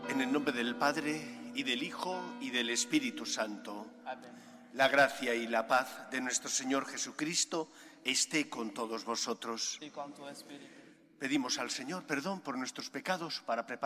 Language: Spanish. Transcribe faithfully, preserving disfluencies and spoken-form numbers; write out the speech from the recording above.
En el nombre del Padre, y del Hijo, y del Espíritu Santo. Amén. La gracia y la paz de nuestro Señor Jesucristo esté con todos vosotros. Y con tu espíritu. Pedimos al Señor perdón por nuestros pecados para preparar